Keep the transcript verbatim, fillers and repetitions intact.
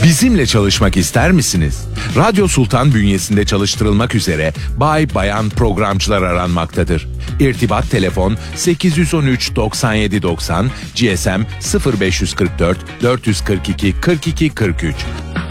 Bizimle çalışmak ister misiniz? Radyo Sultan bünyesinde çalıştırılmak üzere bay bayan programcılar aranmaktadır. İrtibat telefon sekiz yüz on üç doksan yedi doksan, G S M sıfır beş kırk dört dört yüz kırk iki kırk iki kırk üç.